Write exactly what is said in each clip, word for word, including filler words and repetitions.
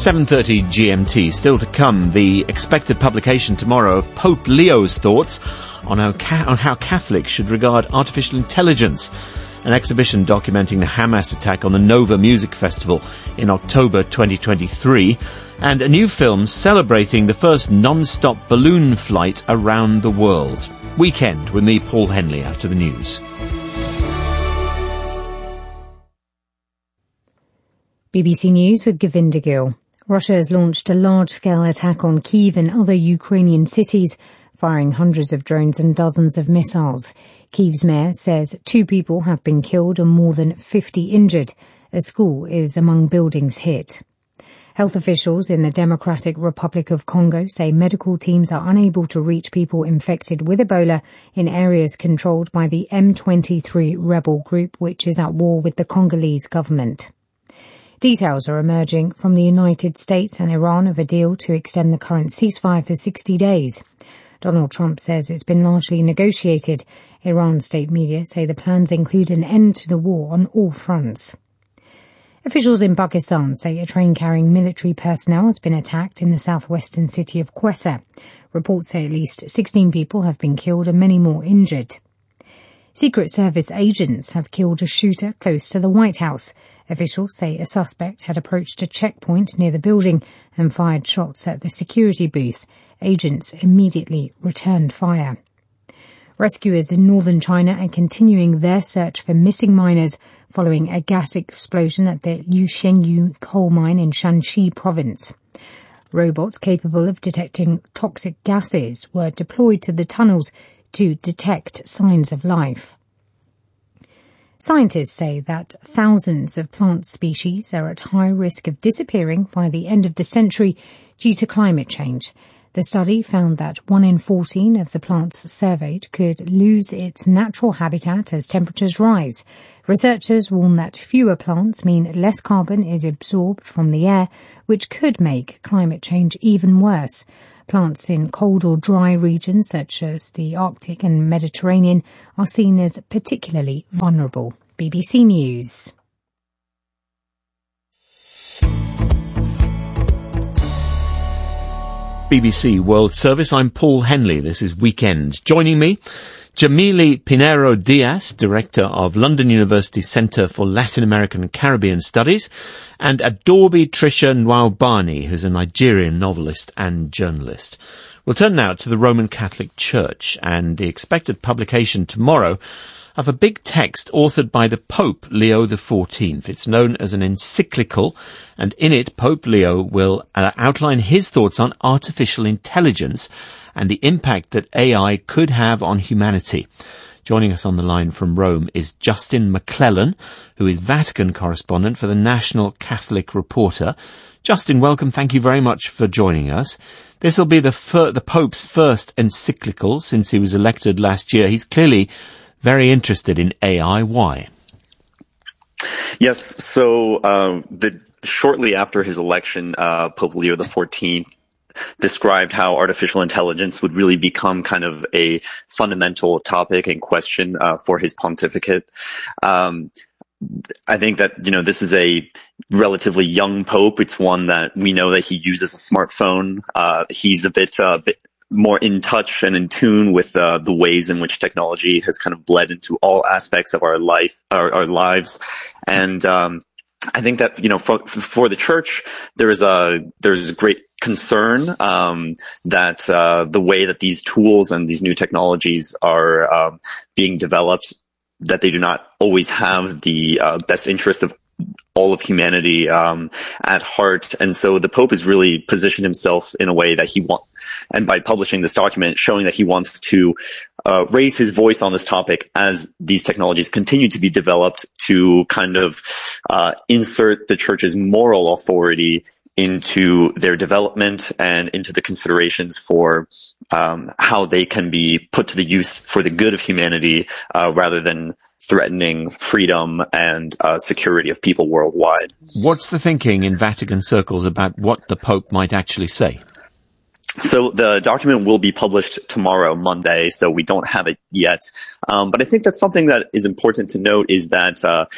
seven thirty G M T. Still to come, the expected publication tomorrow of Pope Leo's thoughts on how, ca- on how Catholics should regard artificial intelligence. An exhibition documenting the Hamas attack on the Nova Music Festival in October twenty twenty-three. And a new film celebrating the first non-stop balloon flight around the world. Weekend with me, Paul Henley, after the news. B B C News with Govinda Gill. Russia has launched a large-scale attack on Kyiv and other Ukrainian cities, firing hundreds of drones and dozens of missiles. Kyiv's mayor says two people have been killed and more than fifty injured. A school is among buildings hit. Health officials in the Democratic Republic of Congo say medical teams are unable to reach people infected with Ebola in areas controlled by the M twenty-three rebel group, which is at war with the Congolese government. Details are emerging from the United States and Iran of a deal to extend the current ceasefire for sixty days. Donald Trump says it's been largely negotiated. Iran state media say the plans include an end to the war on all fronts. Officials in Pakistan say a train carrying military personnel has been attacked in the southwestern city of Quetta. Reports say at least sixteen people have been killed and many more injured. Secret Service agents have killed a shooter close to the White House. Officials say a suspect had approached a checkpoint near the building and fired shots at the security booth. Agents immediately returned fire. Rescuers in northern China are continuing their search for missing miners following a gas explosion at the Liushengyu coal mine in Shanxi province. Robots capable of detecting toxic gases were deployed to the tunnels to detect signs of life. Scientists say that thousands of plant species are at high risk of disappearing by the end of the century due to climate change. The study found that one in fourteen of the plants surveyed could lose its natural habitat as temperatures rise. Researchers warn that fewer plants mean less carbon is absorbed from the air, which could make climate change even worse. Plants in cold or dry regions such as the Arctic and Mediterranean are seen as particularly vulnerable. B B C News. B B C World Service, I'm Paul Henley. This is Weekend. Joining me, Jamili Pinheiro-Diaz, Director of London University Centre for Latin American and Caribbean Studies, and Adobe Trisha Nwabani, who's a Nigerian novelist and journalist. We'll turn now to the Roman Catholic Church and the expected publication tomorrow of a big text authored by the Pope, Leo the fourteenth. It's known as an encyclical, and in it, Pope Leo will uh, outline his thoughts on artificial intelligence and the impact that A I could have on humanity. Joining us on the line from Rome is Justin McClellan, who is Vatican correspondent for the National Catholic Reporter. Justin, welcome. Thank you very much for joining us. This will be the, fir- the Pope's first encyclical since he was elected last year. He's clearly very interested in A I. Why? Yes, so uh, the, shortly after his election, uh, Pope Leo the fourteenth described how artificial intelligence would really become kind of a fundamental topic and question uh, for his pontificate. Um, I think that, you know, this is a relatively young pope. It's one that we know that he uses a smartphone. Uh, he's a bit, uh, bit more in touch and in tune with uh, the ways in which technology has kind of bled into all aspects of our life, our, our lives. And um, I think that, you know, for, for the church, there is a there's great concern um, that uh, the way that these tools and these new technologies are um, being developed, that they do not always have the uh, best interest of all of humanity um, at heart. And so the Pope has really positioned himself in a way that he wants, and by publishing this document, showing that he wants to uh, raise his voice on this topic as these technologies continue to be developed, to kind of uh, insert the church's moral authority into their development and into the considerations for um, how they can be put to the use for the good of humanity, uh, rather than threatening freedom and uh, security of people worldwide. What's the thinking in Vatican circles about what the Pope might actually say? So the document will be published tomorrow, Monday, so we don't have it yet. Um, but I think that something that is important to note is that uh,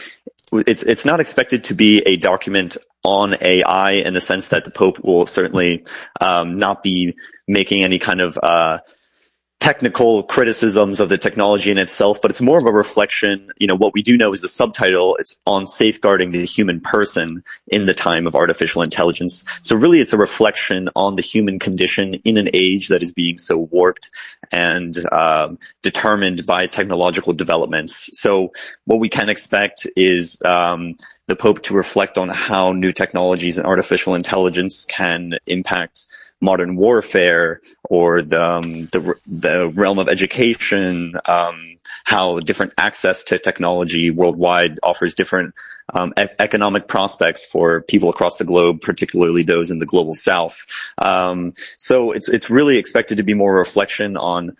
it's it's not expected to be a document on A I in the sense that the Pope will certainly um, not be making any kind of uh, technical criticisms of the technology in itself, but it's more of a reflection. You know, what we do know is the subtitle, it's on safeguarding the human person in the time of artificial intelligence. So really it's a reflection on the human condition in an age that is being so warped and um, determined by technological developments. So what we can expect is um, the Pope to reflect on how new technologies and artificial intelligence can impact modern warfare or the um, the, the realm of education, um, how different access to technology worldwide offers different um, e- economic prospects for people across the globe, particularly those in the global south. Um, so it's it's really expected to be more a reflection on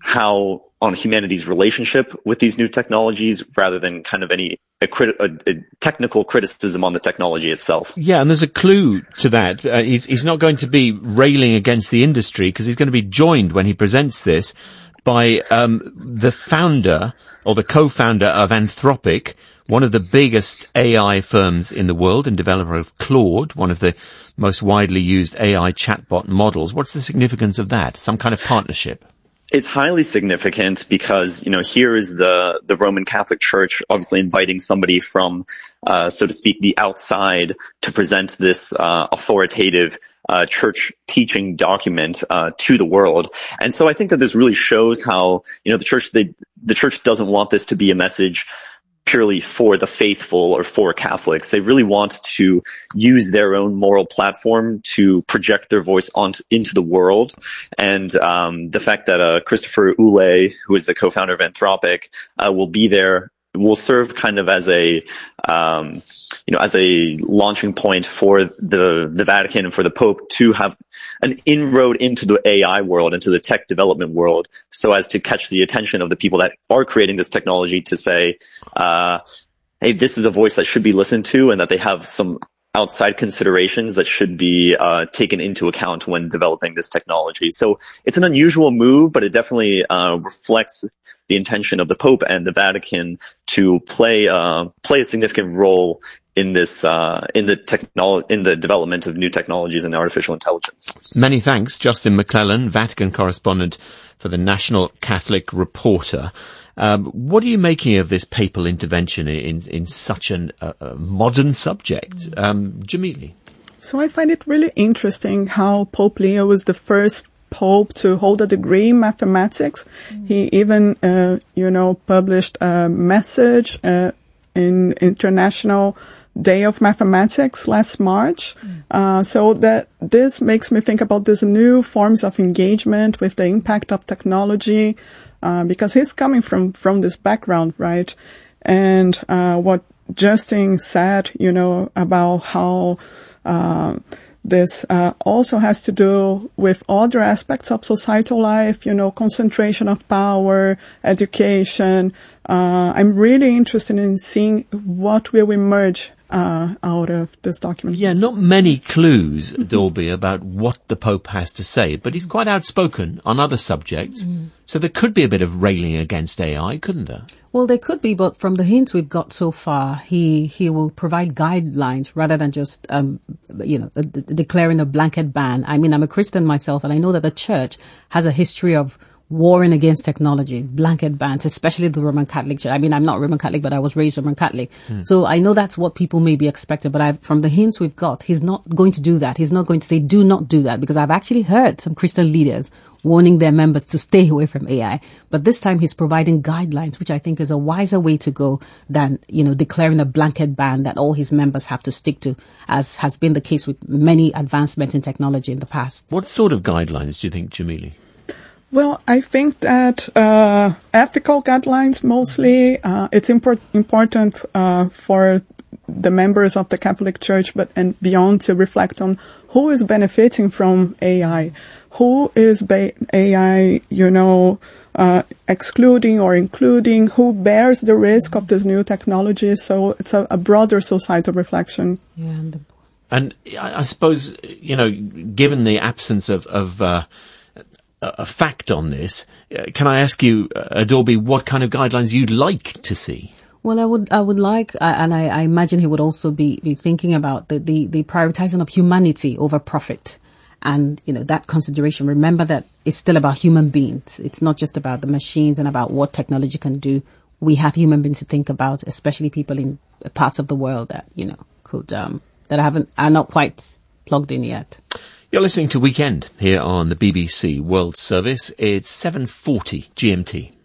how on humanity's relationship with these new technologies rather than kind of any a, crit- a, a technical criticism on the technology itself. Yeah, and there's a clue to that. Uh, he's, he's not going to be railing against the industry because he's going to be joined when he presents this by um, the founder or the co-founder of Anthropic, one of the biggest A I firms in the world and developer of Claude, one of the most widely used A I chatbot models. What's the significance of that? Some kind of partnership? It's highly significant because, you know, here is the, the Roman Catholic Church obviously inviting somebody from, uh, so to speak, the outside to present this, uh, authoritative, uh, church teaching document, uh, to the world. And so I think that this really shows how, you know, the church, they, the church doesn't want this to be a message purely for the faithful or for Catholics. They really want to use their own moral platform to project their voice onto into the world. And um, the fact that uh, Christopher Ulle, who is the co-founder of Anthropic, uh, will be there will serve kind of as a um, you know as a launching point for the the Vatican and for the Pope to have an inroad into the A I world, into the tech development world, so as to catch the attention of the people that are creating this technology to say, uh, hey, this is a voice that should be listened to, and that they have some outside considerations that should be uh, taken into account when developing this technology. So it's an unusual move, but it definitely uh, reflects the intention of the Pope and the Vatican to play uh, play a significant role in this uh, in the technolo- in the development of new technologies and artificial intelligence. Many thanks, Justin McClellan, Vatican correspondent for the National Catholic Reporter. Um, what are you making of this papal intervention in in such an, uh, a modern subject, um, Jamili? So I find it really interesting how Pope Leo was the first Pope to hold a degree in mathematics. Mm. He even, uh, you know, published a message uh, in International Day of Mathematics last March. Mm. Uh, so that this makes me think about these new forms of engagement with the impact of technology, uh, because he's coming from, from this background, right? And, uh, what Justin said, you know, about how, uh, this, uh, also has to do with other aspects of societal life, you know, concentration of power, education. Uh, I'm really interested in seeing what will emerge Uh, out of this document. Yeah, not many clues, Dolby, about what the Pope has to say, but he's quite outspoken on other subjects. Mm. So there could be a bit of railing against A I, couldn't there? Well, there could be, but from the hints we've got so far, he he will provide guidelines rather than just, um, you know, d- declaring a blanket ban. I mean, I'm a Christian myself, and I know that the Church has a history of warring against technology, blanket bans, especially the Roman Catholic Church. I mean, I'm not Roman Catholic, but I was raised Roman Catholic. Mm. So I know that's what people may be expecting, but I've, from the hints we've got, he's not going to do that. He's not going to say, do not do that, because I've actually heard some Christian leaders warning their members to stay away from A I. But this time he's providing guidelines, which I think is a wiser way to go than, you know, declaring a blanket ban that all his members have to stick to, as has been the case with many advancements in technology in the past. What sort of guidelines do you think, Jamili? Well, I think that uh ethical guidelines mostly. Uh, it's import- important uh for the members of the Catholic Church, but and beyond, to reflect on who is benefiting from A I, who is ba- A I, you know, uh excluding or including, who bears the risk of this new technology. So it's a, a broader societal reflection. Yeah, and, the- and I, I suppose, you know, given the absence of of uh, a fact on this, uh, can I ask you, uh, Adorby, what kind of guidelines you'd like to see? Well, I would, I would like, uh, and I, I imagine he would also be, be thinking about the, the, the prioritizing of humanity over profit. And, you know, that consideration. Remember that it's still about human beings. It's not just about the machines and about what technology can do. We have human beings to think about, especially people in parts of the world that, you know, could, um, that haven't, are not quite plugged in yet. You're listening to Weekend here on the B B C World Service. It's seven forty G M T.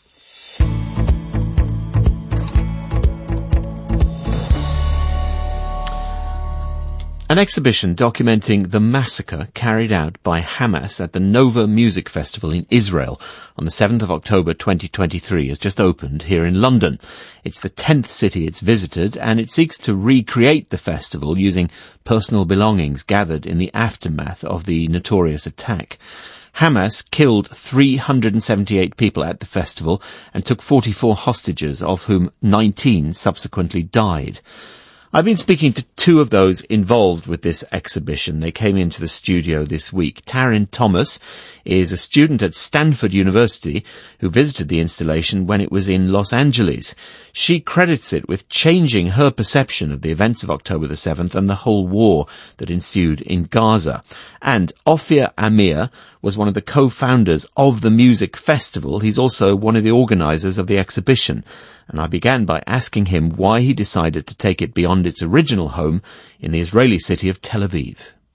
An exhibition documenting the massacre carried out by Hamas at the Nova Music Festival in Israel on the seventh of October twenty twenty-three has just opened here in London. It's the tenth city it's visited, and it seeks to recreate the festival using personal belongings gathered in the aftermath of the notorious attack. Hamas killed three hundred seventy-eight people at the festival and took forty-four hostages, of whom nineteen subsequently died. I've been speaking to two of those involved with this exhibition. They came into the studio this week. Taryn Thomas is a student at Stanford University who visited the installation when it was in Los Angeles. She credits it with changing her perception of the events of October the seventh and the whole war that ensued in Gaza. And Ophir Amir was one of the co-founders of the music festival. He's also one of the organisers of the exhibition. And I began by asking him why he decided to take it beyond its original home in the Israeli city of Tel Aviv.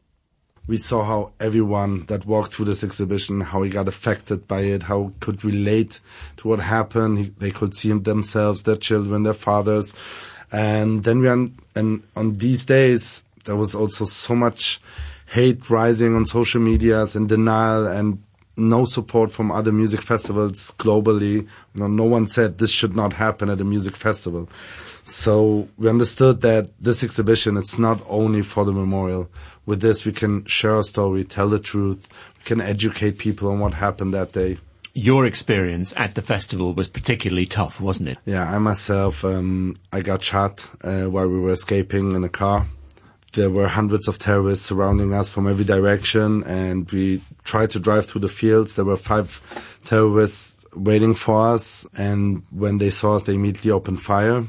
We saw how everyone that walked through this exhibition, how he got affected by it, how he could relate to what happened. He, they could see themselves, their children, their fathers. And then we, on, and on these days, there was also so much hate rising on social medias and denial and no support from other music festivals globally. You know, no one said this should not happen at a music festival. So we understood that this exhibition, it's not only for the memorial. With this, we can share our story, tell the truth, we can educate people on what happened that day. Your experience at the festival was particularly tough, wasn't it? Yeah, I myself, um, I got shot uh, while we were escaping in a car. There were hundreds of terrorists surrounding us from every direction, and we tried to drive through the fields. There were five terrorists waiting for us, and when they saw us, they immediately opened fire.